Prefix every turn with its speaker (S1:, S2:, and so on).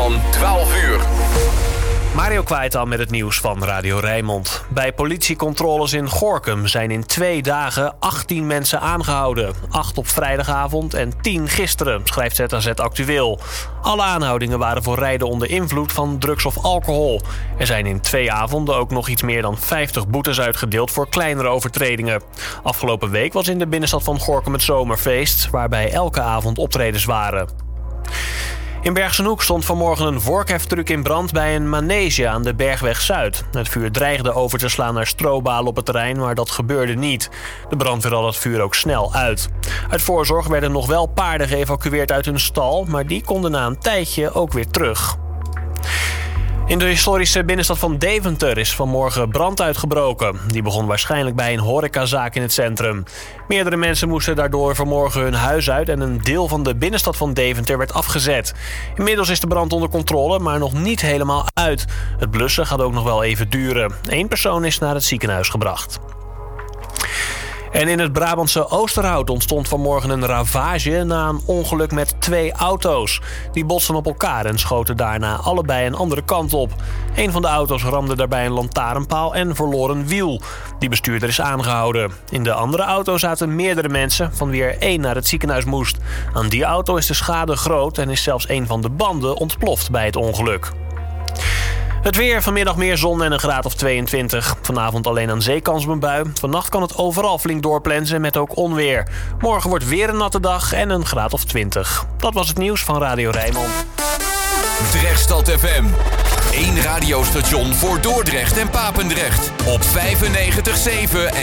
S1: van 12 uur.
S2: Mario Kwijtal met het nieuws van Radio Rijnmond. Bij politiecontroles in Gorinchem zijn in 2 dagen 18 mensen aangehouden. 8 op vrijdagavond en 10 gisteren, schrijft ZAZ Actueel. Alle aanhoudingen waren voor rijden onder invloed van drugs of alcohol. Er zijn in 2 avonden ook nog iets meer dan 50 boetes uitgedeeld voor kleinere overtredingen. Afgelopen week was in de binnenstad van Gorinchem het zomerfeest, waarbij elke avond optredens waren. In Bergsenhoek stond vanmorgen een vorkheftruck in brand bij een manege aan de Bergweg Zuid. Het vuur dreigde over te slaan naar strobalen op het terrein, maar dat gebeurde niet. De brandweer had het vuur ook snel uit. Uit voorzorg werden nog wel paarden geëvacueerd uit hun stal, maar die konden na een tijdje ook weer terug. In de historische binnenstad van Deventer is vanmorgen brand uitgebroken. Die begon waarschijnlijk bij een horecazaak in het centrum. Meerdere mensen moesten daardoor vanmorgen hun huis uit en een deel van de binnenstad van Deventer werd afgezet. Inmiddels is de brand onder controle, maar nog niet helemaal uit. Het blussen gaat ook nog wel even duren. 1 persoon is naar het ziekenhuis gebracht. En in het Brabantse Oosterhout ontstond vanmorgen een ravage na een ongeluk met 2 auto's. Die botsten op elkaar en schoten daarna allebei een andere kant op. Een van de auto's ramde daarbij een lantaarnpaal en verloor een wiel. Die bestuurder is aangehouden. In de andere auto zaten meerdere mensen, van wie er 1 naar het ziekenhuis moest. Aan die auto is de schade groot en is zelfs een van de banden ontploft bij het ongeluk. Het weer, vanmiddag meer zon en een graad of 22. Vanavond alleen aan zee kans op een bui. Vannacht kan het overal flink doorplensen met ook onweer. Morgen wordt weer een natte dag en een graad of 20. Dat was het nieuws van Radio Rijnmond.
S1: Drechtstad FM. 1 radiostation voor Dordrecht en Papendrecht. Op 95.7